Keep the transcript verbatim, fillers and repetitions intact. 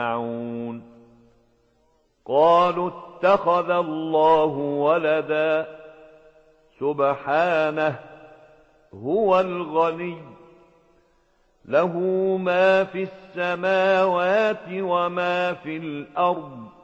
يسمعون قالوا اتخذ الله ولدا سبحانه هو الغني له ما في السماوات وما في الأرض